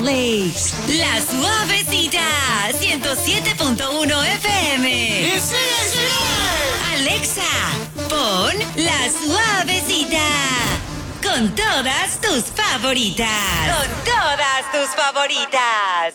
Lakes. La Suavecita, 107.1 FM. Alexa, pon La Suavecita. Con todas tus favoritas. Con todas tus favoritas.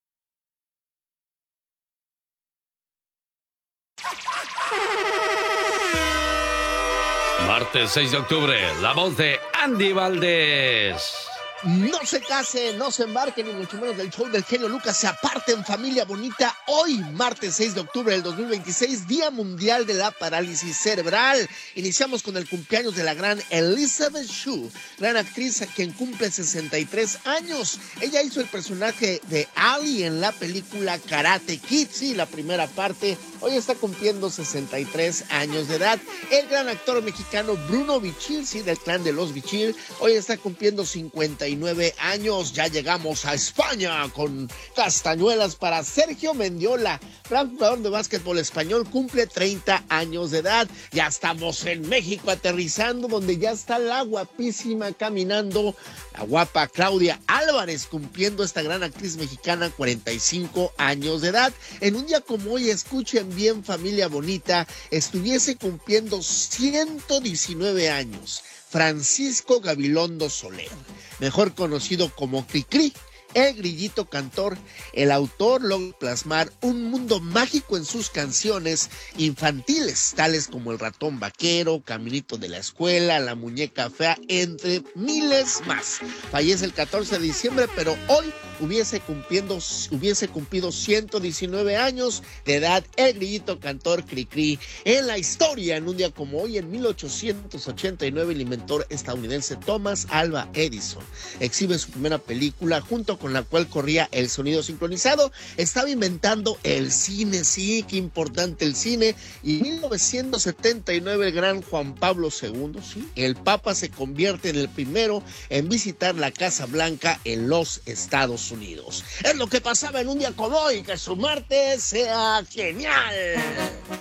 Martes 6 de octubre, la voz de Andy Valdés. No se case, no se embarque, ni mucho menos del show del genio Lucas. Se aparten, familia bonita. Hoy, martes 6 de octubre del 2026, Día Mundial de la Parálisis Cerebral. Iniciamos con el cumpleaños de la gran Elizabeth Shue, gran actriz quien cumple 63 años. Ella hizo el personaje de Ali en la película Karate Kid, sí, la primera parte. Hoy está cumpliendo 63 años de edad. El gran actor mexicano Bruno Bichir, sí, del clan de los Bichir, hoy está cumpliendo 59 años. Ya llegamos a España con castañuelas para Sergio Mendiola, gran jugador de básquetbol español, cumple 30 años de edad. Ya estamos en México aterrizando, donde ya está la guapísima caminando, la guapa Claudia Álvarez, cumpliendo esta gran actriz mexicana 45 años de edad. En un día como hoy, escuchen bien, familia bonita, estuviese cumpliendo 119 años Francisco Gabilondo Soler, mejor conocido como Cricri, el grillito cantor. El autor logra plasmar un mundo mágico en sus canciones infantiles, tales como El ratón vaquero, Caminito de la escuela, La muñeca fea, entre miles más. Fallece el 14 de diciembre, pero hoy hubiese cumplido 119 años de edad el grillito cantor Cricri. En la historia, en un día como hoy, en 1889, el inventor estadounidense Thomas Alva Edison exhibe su primera película, junto con la cual corría el sonido sincronizado. Estaba inventando el cine, sí, qué importante el cine. Y en 1979, el gran Juan Pablo II, sí, el Papa, se convierte en el primero en visitar la Casa Blanca en los Estados Unidos. Es lo que pasaba en un día como hoy. Que su martes sea genial.